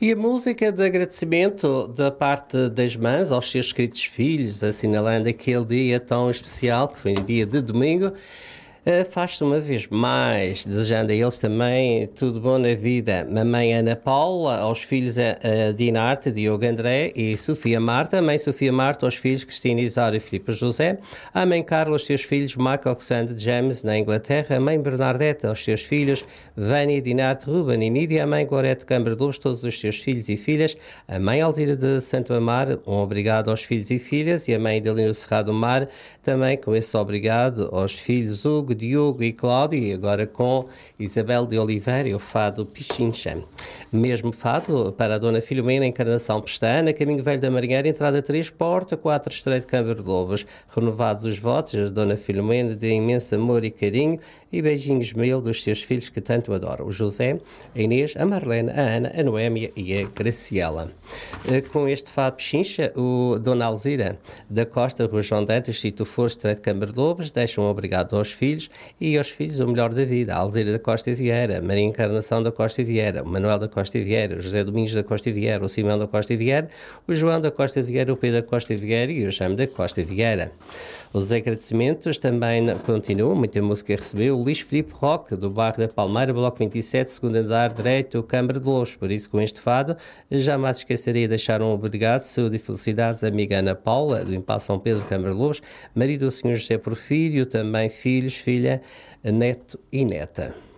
E a música de agradecimento da parte das mães aos seus queridos filhos, assinalando aquele dia tão especial, que foi o dia de domingo, faz-se uma vez mais, desejando a eles também tudo bom na vida. A mãe Ana Paula, aos filhos Dinarte, Diogo André e Sofia Marta. A mãe Sofia Marta, aos filhos Cristina Isário e Filipe José. A mãe Carla, aos seus filhos Michael Alexander James, na Inglaterra. A mãe Bernadette, aos seus filhos Vânia Dinarte, Ruben e Nídia. A mãe Gorete Câmara de Lobos, todos os seus filhos e filhas. A mãe Alzira de Santo Amar, um obrigado aos filhos e filhas. E a mãe Delino Cerrado Mar, também com esse obrigado aos filhos Hugo, Diogo e Cláudio, e agora com Isabel de Oliveira e o fado Pichincha. Mesmo fado para a Dona Filomena, Encarnação Pestana, Caminho Velho da Marinheira, entrada 3, porta 4, Estreito Câmara de Lobos. Renovados os votos, a Dona Filomena de imenso amor e carinho, e beijinhos mil dos seus filhos que tanto adoram, o José, a Inês, a Marlene, a Ana, a Noémia e a Graciela. Com este fado Pichincha, o Dona Alzira da Costa, Rua João Dantas, Sítio For, Estreito Câmara de Lobos, deixam um obrigado aos filhos e aos filhos o melhor da vida. A Alzira da Costa e Vieira, Maria Encarnação da Costa e Vieira, o Manuel da Costa e Vieira, o José Domingos da Costa e Vieira, o Simão da Costa e Vieira, o João da Costa e Vieira, o Pedro da Costa e Vieira e o Jaime da Costa e Vieira. Os agradecimentos também continuam, muita música recebeu, o Luís Filipe Roque, do bairro da Palmeira, bloco 27, segundo andar direito, Câmara de Lobos. Por isso, com este fado, jamais esquecerei de deixar um obrigado, saúde e felicidades, amiga Ana Paula, do Impal São Pedro, Câmara de Lobos, marido do Sr. José Porfírio, também filhos, filha, neto e neta.